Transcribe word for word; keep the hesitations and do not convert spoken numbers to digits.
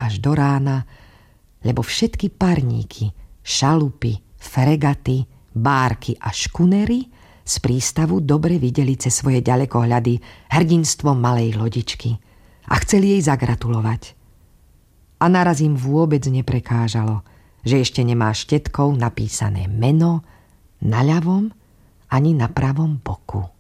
až do rána, lebo všetky parníky, šalupy, fregaty, bárky a škunery z prístavu dobre videli cez svoje ďalekohľady hrdinstvo malej lodičky a chceli jej zagratulovať. A naraz im vôbec neprekážalo, že ešte nemá štetkou napísané meno na ľavom ani na pravom boku.